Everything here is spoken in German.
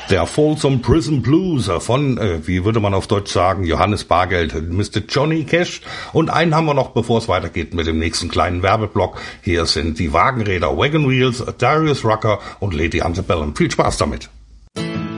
Der Folsom Prison Blues von, wie würde man auf Deutsch sagen, Johannes Bargeld, Mr. Johnny Cash. Und einen haben wir noch, bevor es weitergeht mit dem nächsten kleinen Werbeblock. Hier sind die Wagenräder Wagon Wheels, Darius Rucker und Lady Antebellum. Viel Spaß damit.